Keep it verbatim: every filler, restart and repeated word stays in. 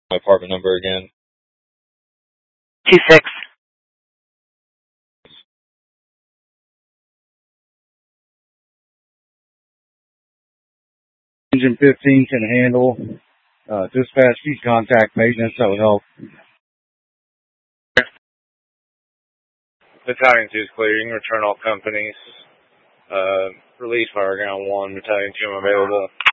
My apartment number again. Two six. Engine fifteen can handle. Uh, dispatch key contact maintenance. That would help. Battalion two is clearing. Return all companies. Uh, release fire ground one. Battalion two available.